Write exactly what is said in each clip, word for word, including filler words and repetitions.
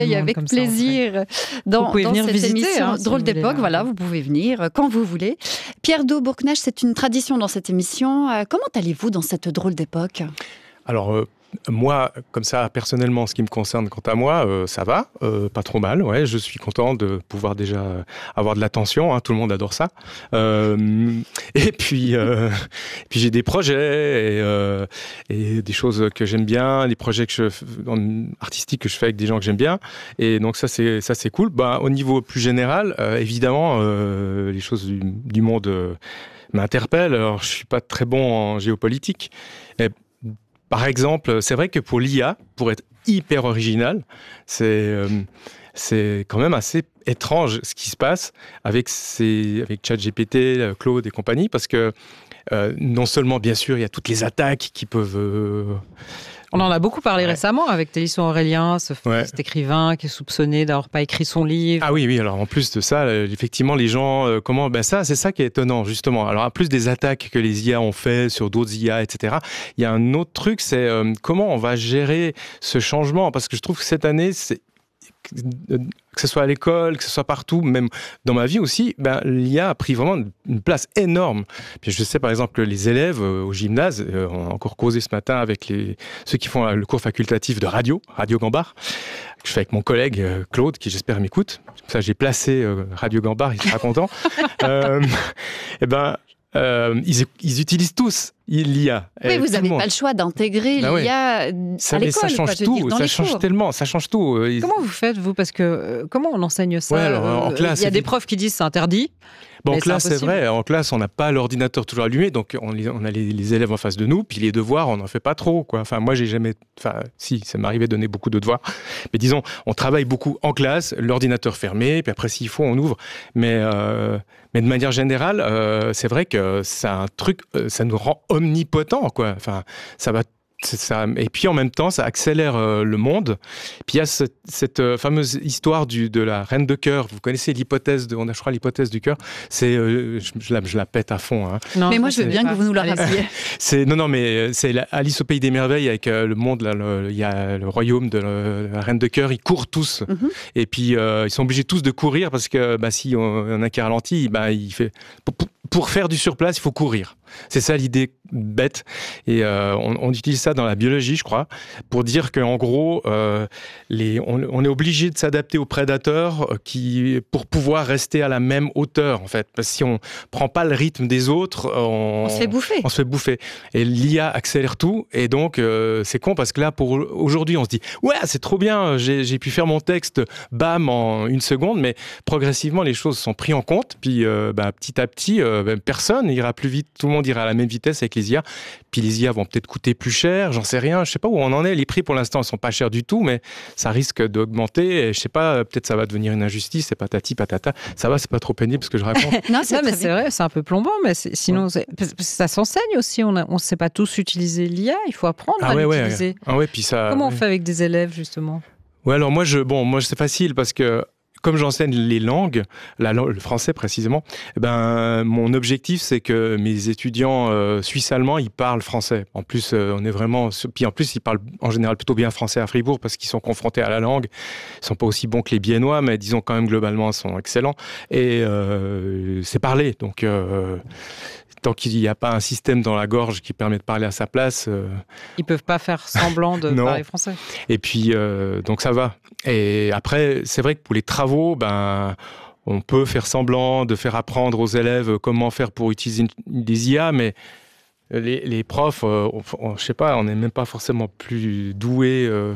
Et avec comme plaisir ça, dans, dans cette visiter, émission hein, si Drôle d'époque. Voilà, vous pouvez venir quand vous voulez. Pierre Do Bourknecht, c'est une tradition dans cette émission. Euh, comment allez-vous dans cette drôle d'époque ? Alors, euh, moi, comme ça, personnellement, ce qui me concerne, quant à moi, euh, ça va, euh, pas trop mal. Ouais, je suis content de pouvoir déjà avoir de l'attention. Hein, tout le monde adore ça. Euh, et puis, euh, puis j'ai des projets et, euh, et des choses que j'aime bien, des projets que je, artistiques que je fais avec des gens que j'aime bien. Et donc ça, c'est ça, c'est cool. Bah, au niveau plus général, euh, évidemment, euh, les choses du, du monde euh, m'interpellent. Alors, je suis pas très bon en géopolitique. Et, par exemple, c'est vrai que pour l'I A, pour être hyper original, c'est, euh, c'est quand même assez étrange ce qui se passe avec, ces, avec ChatGPT, Claude et compagnie, parce que euh, non seulement, bien sûr, il y a toutes les attaques qui peuvent... Euh, On en a beaucoup parlé ouais. récemment avec Télisson Aurélien, ce, ouais. cet écrivain qui est soupçonné d'avoir pas écrit son livre. Ah oui, oui. Alors en plus de ça, effectivement, les gens, euh, comment, ben ça, c'est ça qui est étonnant justement. Alors en plus des attaques que les I A ont fait sur d'autres I A, et cetera. Il y a un autre truc, c'est euh, comment on va gérer ce changement, parce que je trouve que cette année, c'est que ce soit à l'école, que ce soit partout, même dans ma vie aussi, ben, l'I A a pris vraiment une place énorme. Puis je sais par exemple que les élèves euh, au gymnase, euh, on a encore causé ce matin avec les, ceux qui font le cours facultatif de radio, Radio Gambard, que je fais avec mon collègue euh, Claude, qui j'espère m'écoute. Ça, j'ai placé euh, Radio Gambard, il sera content. euh, et ben, euh, ils, ils utilisent tous l'I A. Oui, vous n'avez pas le choix d'intégrer ben l'I A oui. à l'école. Ça change quoi, tout, dire, ça change cours. tellement, ça change tout. Comment vous faites, vous ? Parce que euh, comment on enseigne ça ? Ouais, alors, en classe, il y a des profs qui disent c'est interdit. Bon, en classe, c'est vrai. En classe, on n'a pas l'ordinateur toujours allumé, donc on, on a les, les élèves en face de nous, puis les devoirs, on n'en fait pas trop, quoi. Enfin, moi, j'ai jamais... Enfin, si, ça m'arrivait de donner beaucoup de devoirs. Mais disons, on travaille beaucoup en classe, l'ordinateur fermé, puis après, s'il faut, on ouvre. Mais, euh, mais de manière générale, euh, c'est vrai que c'est un truc, euh, ça nous rend omnipotents, quoi. Enfin, ça va... Ça, et puis en même temps, ça accélère euh, le monde. Puis il y a cette, cette euh, fameuse histoire du, de la reine de cœur. Vous connaissez l'hypothèse, de, on a je crois l'hypothèse du cœur. C'est, euh, je, je, la, je la pète à fond. Hein. Non, mais moi je veux bien pas. que vous nous la rappeliez. c'est non non mais c'est la, Alice au pays des merveilles avec euh, le monde. Là, le, il y a le royaume de le, la reine de cœur. Ils courent tous. Mm-hmm. Et puis euh, ils sont obligés tous de courir parce que bah, si on, on a un qui ralentit, bah, il fait pour, pour faire du surplace, il faut courir. C'est ça l'idée bête. Et euh, on, on utilise ça dans la biologie, je crois, pour dire qu'en gros, euh, les, on, on est obligé de s'adapter aux prédateurs qui, pour pouvoir rester à la même hauteur, en fait. Parce que si on prend pas le rythme des autres, on, on se fait bouffer. On se fait bouffer. Et l'I A accélère tout. Et donc, euh, c'est con parce que là, pour aujourd'hui, on se dit « Ouais, c'est trop bien, j'ai, j'ai pu faire mon texte, bam, en une seconde. » Mais progressivement, les choses sont prises en compte. Puis, euh, bah, petit à petit, euh, bah, personne n'ira plus vite. Tout le monde ira à la même vitesse avec les I A. Puis les I A vont peut-être coûter plus cher, j'en sais rien. Je sais pas où on en est. Les prix, pour l'instant, ils sont pas chers du tout, mais ça risque d'augmenter. Et je sais pas, peut-être ça va devenir une injustice. Et patati patata. Ça va, c'est pas trop pénible ce que je raconte. non, c'est non, mais c'est vrai, c'est un peu plombant. Mais c'est, sinon, ouais. c'est, ça s'enseigne aussi. On ne sait pas tous utiliser l'I A. Il faut apprendre ah, à ouais, l'utiliser. Ouais. Ah ouais, puis ça. Comment ouais. on fait avec des élèves justement ? Ouais, alors moi, je, bon, moi, c'est facile parce que. Comme j'enseigne les langues, la, le français précisément, ben, mon objectif, c'est que mes étudiants euh, suisses-allemands, ils parlent français. En plus, euh, on est vraiment... Puis en plus, ils parlent en général plutôt bien français à Fribourg parce qu'ils sont confrontés à la langue. Ils ne sont pas aussi bons que les Biennois, mais disons quand même globalement, ils sont excellents. Et euh, c'est parler. Donc... Euh, tant qu'il n'y a pas un système dans la gorge qui permet de parler à sa place... Euh... Ils ne peuvent pas faire semblant de parler français. Et puis, euh, donc ça va. Et après, c'est vrai que pour les travaux, ben, on peut faire semblant de faire apprendre aux élèves comment faire pour utiliser une, des I A, mais les, les profs, euh, on, on, je ne sais pas, on n'est même pas forcément plus doués... Euh,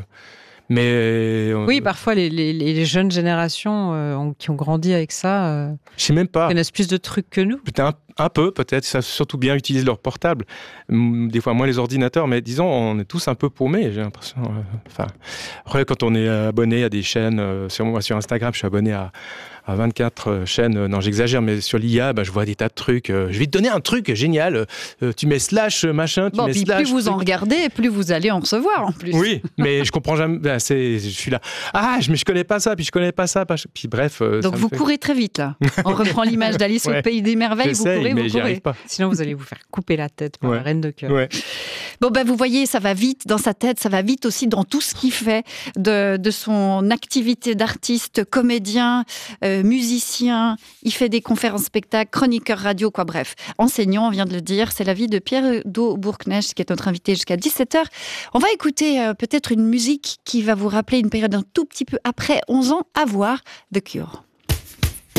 Mais euh, oui, parfois les, les, les jeunes générations euh, ont, qui ont grandi avec ça euh, je sais même pas. connaissent plus de trucs que nous. Un, un peu, peut-être. Ils savent surtout bien utiliser leur portable. Des fois moins les ordinateurs, mais disons, on est tous un peu paumés, j'ai l'impression. Enfin, après, quand on est abonné à des chaînes, euh, sur moi sur Instagram, je suis abonné à, à vingt-quatre chaînes. Non, j'exagère, mais sur l'I A, bah, je vois des tas de trucs. Euh, je vais te donner un truc génial. Euh, tu mets slash machin, tu bon, mets puis slash. Plus vous truc. en regardez, plus vous allez en recevoir en plus. Oui, mais je comprends jamais. Ben, c'est, je suis là. Ah, je, mais je connais pas ça, puis je connais pas ça. Puis bref. Donc vous fait... courez très vite là. On reprend l'image d'Alice ouais. au pays des merveilles. J'essaye. Vous courez, mais vous j'y arrive courez. pas. Sinon, vous allez vous faire couper la tête par Ouais. la reine de cœur. Ouais. Bon, ben, vous voyez, ça va vite dans sa tête, ça va vite aussi dans tout ce qu'il fait de, de son activité d'artiste, comédien, euh, musicien. Il fait des conférences spectacles, chroniqueur radio, quoi, bref. Enseignant, on vient de le dire. C'est la vie de Pierre Do Bourknecht, qui est notre invité jusqu'à dix-sept heures. On va écouter euh, peut-être une musique qui va vous rappeler une période un tout petit peu après onze ans, à voir, The Cure.